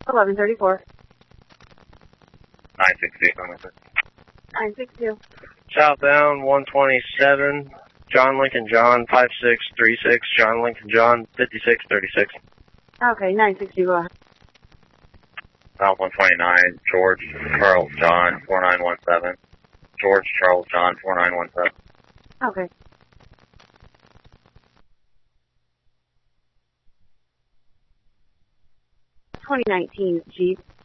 1134. 962. 962. Southbound 127, John Lincoln John 5636, John Lincoln John 5636. Okay, 960, go ahead. South 129, George Charles John 4917. George Charles John 4917. Okay. '2019 Jeep